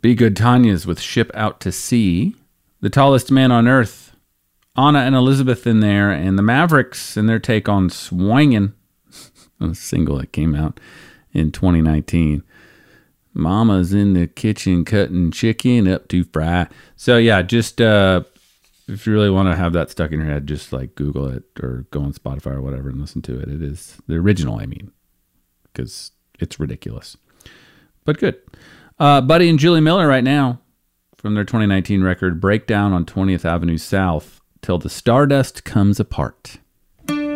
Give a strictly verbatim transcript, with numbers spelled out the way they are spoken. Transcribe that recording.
Be Good Tanya's with Ship Out to Sea. The Tallest Man on Earth, Anna and Elizabeth in there, and the Mavericks and their take on Swingin', a single that came out in twenty nineteen. Mama's in the kitchen cutting chicken up to fry. So yeah, just uh, if you really want to have that stuck in your head, just like Google it or go on Spotify or whatever and listen to it. It is the original, I mean, because it's ridiculous, but good. Uh, Buddy and Julie Miller right now from their twenty nineteen record Breakdown on twentieth Avenue South, Till the Stardust Comes Apart.